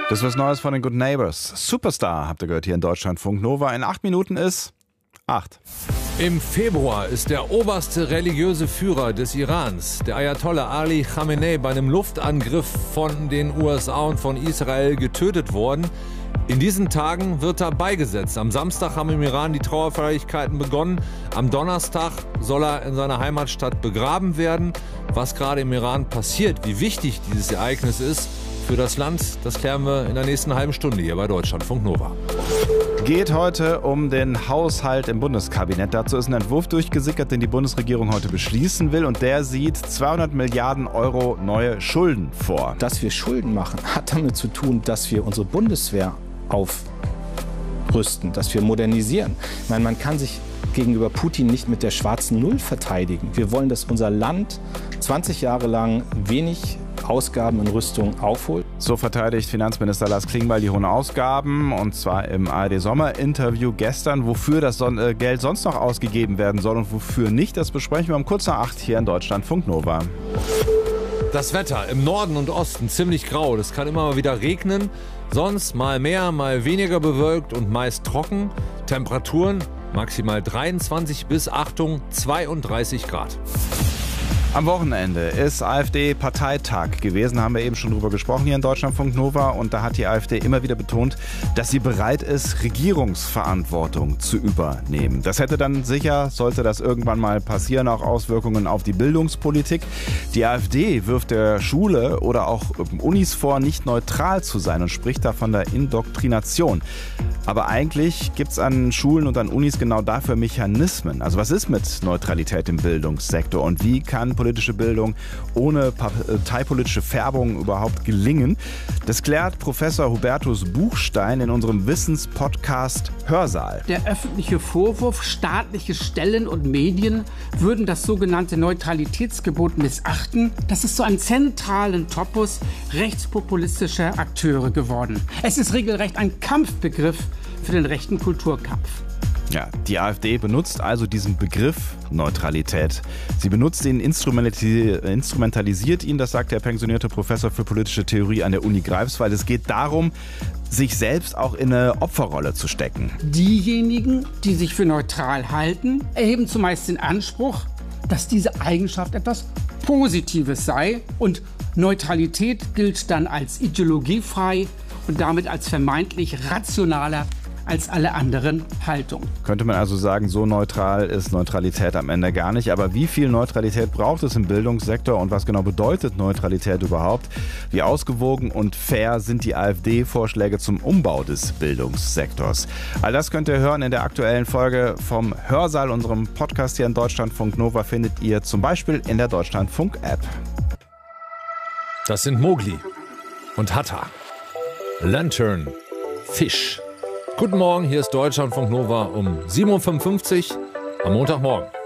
Das ist was Neues von den Good Neighbors. Superstar, habt ihr gehört, hier in Deutschlandfunk Nova. In 8 Minuten ist 8. Im Februar ist der oberste religiöse Führer des Irans, der Ayatollah Ali Khamenei, bei einem Luftangriff von den USA und von Israel getötet worden. In diesen Tagen wird er beigesetzt. Am Samstag haben im Iran die Trauerfeierlichkeiten begonnen. Am Donnerstag soll er in seiner Heimatstadt begraben werden. Was gerade im Iran passiert, wie wichtig dieses Ereignis ist für das Land, das klären wir in der nächsten halben Stunde hier bei Deutschlandfunk Nova. Geht heute um den Haushalt im Bundeskabinett. Dazu ist ein Entwurf durchgesickert, den die Bundesregierung heute beschließen will. Und der sieht 200 Milliarden Euro neue Schulden vor. Dass wir Schulden machen, hat damit zu tun, dass wir unsere Bundeswehr aufrüsten, dass wir modernisieren. Ich meine, man kann sich gegenüber Putin nicht mit der schwarzen Null verteidigen. Wir wollen, dass unser Land 20 Jahre lang wenig Ausgaben in Rüstung aufholt. So verteidigt Finanzminister Lars Klingbeil die hohen Ausgaben, und zwar im ARD-Sommerinterview gestern. Wofür das Geld sonst noch ausgegeben werden soll und wofür nicht, das besprechen wir um kurz nach 8 hier in Deutschlandfunk Nova. Das Wetter im Norden und Osten ziemlich grau. Das kann immer mal wieder regnen. Sonst mal mehr, mal weniger bewölkt und meist trocken. Temperaturen maximal 23 bis, Achtung, 32 Grad. Am Wochenende ist AfD-Parteitag gewesen, haben wir eben schon drüber gesprochen hier in Deutschlandfunk Nova. Und da hat die AfD immer wieder betont, dass sie bereit ist, Regierungsverantwortung zu übernehmen. Das hätte dann sicher, sollte das irgendwann mal passieren, auch Auswirkungen auf die Bildungspolitik. Die AfD wirft der Schule oder auch Unis vor, nicht neutral zu sein und spricht da von der Indoktrination. Aber eigentlich gibt es an Schulen und an Unis genau dafür Mechanismen. Also was ist mit Neutralität im Bildungssektor und wie kann politische Bildung ohne parteipolitische Färbung überhaupt gelingen? Das klärt Professor Hubertus Buchstein in unserem Wissenspodcast Hörsaal. Der öffentliche Vorwurf, staatliche Stellen und Medien würden das sogenannte Neutralitätsgebot missachten, das ist zu einem zentralen Topos rechtspopulistischer Akteure geworden. Es ist regelrecht ein Kampfbegriff für den rechten Kulturkampf. Ja, die AfD benutzt also diesen Begriff Neutralität. Sie benutzt ihn, instrumentalisiert ihn, das sagt der pensionierte Professor für politische Theorie an der Uni Greifswald. Es geht darum, sich selbst auch in eine Opferrolle zu stecken. Diejenigen, die sich für neutral halten, erheben zumeist den Anspruch, dass diese Eigenschaft etwas Positives sei, und Neutralität gilt dann als ideologiefrei und damit als vermeintlich rationaler als alle anderen Haltungen. Könnte man also sagen, so neutral ist Neutralität am Ende gar nicht. Aber wie viel Neutralität braucht es im Bildungssektor und was genau bedeutet Neutralität überhaupt? Wie ausgewogen und fair sind die AfD-Vorschläge zum Umbau des Bildungssektors? All das könnt ihr hören in der aktuellen Folge vom Hörsaal, unserem Podcast hier in Deutschlandfunk Nova, findet ihr zum Beispiel in der Deutschlandfunk-App. Das sind Mowgli und Hatta. Lantern, Fisch. Guten Morgen, hier ist Deutschlandfunk Nova um 7.55 Uhr am Montagmorgen.